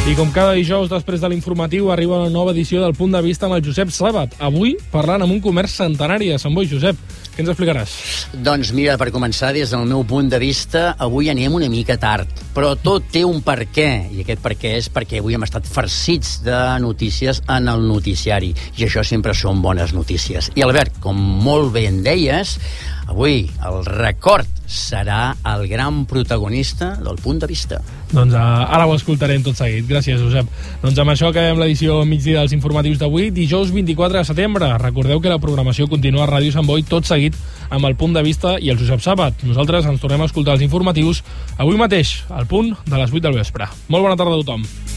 I com cada dijous després de l'informatiu arriba una nova edició del Punt de Vista amb el Josep Sàbat. Avui parlant amb un comerç centenari a Sant Boi. Josep, què ens explicaràs? Doncs mira, per començar, des del meu punt de vista, avui anem una mica tard. Però tot té un per què, i aquest per què és perquè avui hem estat farcits de notícies en el noticiari. I això sempre són bones notícies. I Albert, com molt bé en deies, avui el record serà el gran protagonista del Punt de Vista. Doncs ara ho escoltarem tot seguit. Gràcies, Josep. Doncs amb això acabem l'edició migdia dels informatius d'avui, dijous 24 de setembre. Recordeu que la programació continua a Ràdio Sant Boi tot seguit amb el Punt de Vista i el Josep Sàbat. Nosaltres ens tornem a escoltar els informatius avui mateix, al punt de les 8 del vespre. Molt bona tarda a tothom.